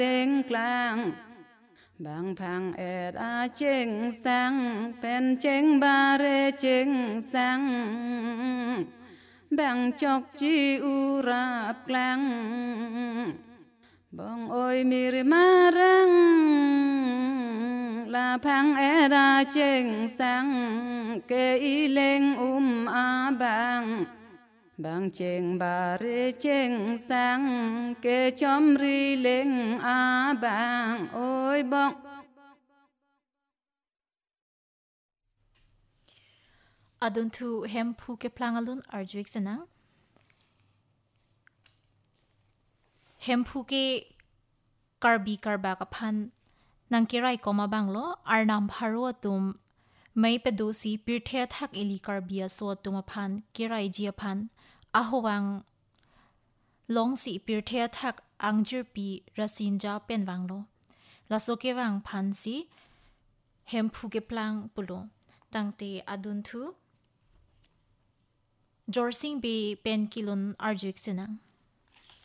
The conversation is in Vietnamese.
tiếng klang bang phang ed a ching sang pen ching ba re ching sang bang chok chi u rap klang bong oi mir marang la phang ed a ching sang ke i leng a bang bang ching ba re ching sang ke chom ri leng a bang oi bong adun thu hem phu ke plangalun arjuik sanang hem phu ke karbi karba ka phan nang kirai koma banglo arnam pharo tum mai pedosi pirthe thak eli karbia so tum phan kirai ji phan ahowang long si pirthe thak angjir pi rasinja penwanglo laso ke wang phan si hem phu ke plang pulo tangte adun thu Jorsing be pen kilon arjuik sinang